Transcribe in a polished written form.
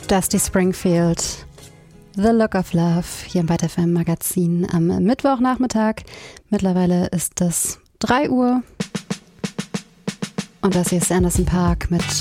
Dusty Springfield, The Look of Love, hier im Byte FM Magazin am Mittwochnachmittag. Mittlerweile ist es 3 Uhr und das hier ist Anderson .Paak mit